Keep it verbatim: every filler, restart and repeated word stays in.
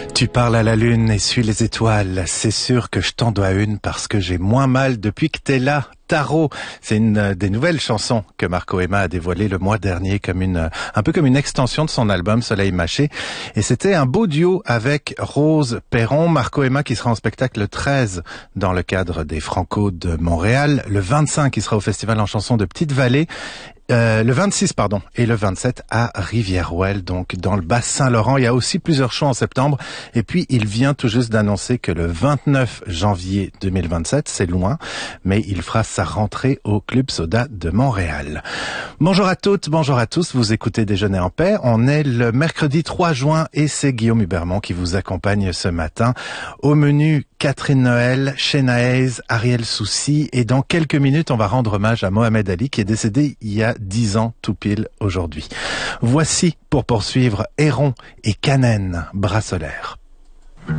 Tu parles à la lune et suis les étoiles. C'est sûr que je t'en dois une parce que j'ai moins mal depuis que t'es là. Tarot, c'est une des nouvelles chansons que Marco Emma a dévoilées le mois dernier comme une, un peu comme une extension de son album Soleil Mâché. Et c'était un beau duo avec Rose Perron. Marco Emma qui sera en spectacle le treize dans le cadre des Franco de Montréal. Le vingt-cinq qui sera au Festival en chansons de Petite-Vallée. Euh, le vingt-six, pardon, et le vingt-sept à Rivière-Ouelle, donc dans le Bas-Saint-Laurent. Il y a aussi plusieurs shows en septembre. Et puis, il vient tout juste d'annoncer que le vingt-neuf janvier deux mille vingt-sept, c'est loin, mais il fera sa rentrée au Club Soda de Montréal. Bonjour à toutes, bonjour à tous. Vous écoutez Déjeuner en paix. On est le mercredi trois juin et c'est Guillaume Hubermont qui vous accompagne ce matin. Au menu, Catherine Noël, Shayna Hayes, Ariel Soucy, et dans quelques minutes, on va rendre hommage à Mohamed Ali qui est décédé il y a dix ans tout pile aujourd'hui. Voici, pour poursuivre, Héron et Kanen, Bras solaire.